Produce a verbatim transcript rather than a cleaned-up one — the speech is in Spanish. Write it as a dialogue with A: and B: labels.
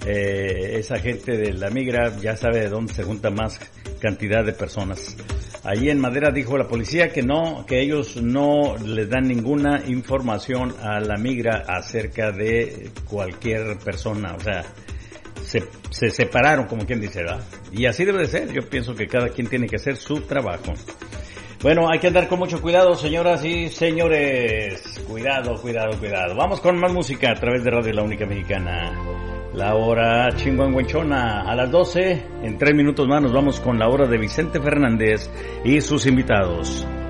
A: eh, esa gente de la migra ya sabe de dónde se junta más cantidad de personas. Allí en Madera dijo la policía que no, que ellos no les dan ninguna información a la migra acerca de cualquier persona, o sea, se, se separaron, como quien dice, ¿verdad? Y así debe de ser. Yo pienso que cada quien tiene que hacer su trabajo. Bueno, hay que andar con mucho cuidado, señoras y señores. Cuidado, cuidado, cuidado. Vamos con más música a través de Radio La Única Mexicana. La hora chingüengüenchona a las doce. En tres minutos más nos vamos con la hora de Vicente Fernández y sus invitados.